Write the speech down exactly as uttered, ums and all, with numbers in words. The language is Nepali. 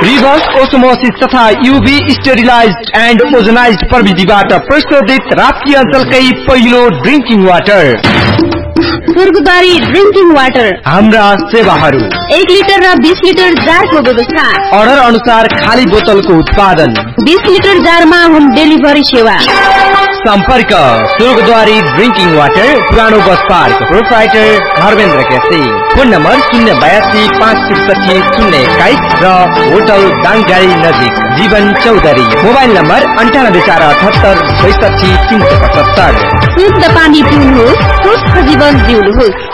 रिभर्स ओस्मोसिस तथा यूभी स्टेरिलाइज्ड एन्ड ओजोनाइज्ड प्रविधिबाट प्रशोधित राप्ती अञ्चलकै पहिलो ड्रिंकिङ वाटर स्वर्गद्वारी ड्रिंकिङ वाटर। हाम्रा सेवाहरू एक लिटर र बीस लिटर जारको व्यवस्था, अर्डर अनुसार खाली बोतलको उत्पादन, बीस लिटर जारमा होम डेलिभरी सेवा। सम्पर्क स्वर्गद्वारी ड्रिंकिङ वाटर, पुरानो bus park, proprietor Dharmendra KC. Phone number शून्य बयासी पाँच त्रिसठी शून्य एक्काइस र होटल दाङगाडी नजिक जीवन चौधरी। मोबाइल नम्बर अन्ठानब्बे चार अठहत्तर बैसठी तीन सय पचहत्तर। शुद्ध पानी पिउनुहोस्, स्वस्थ जीवन जिउनुहोस्।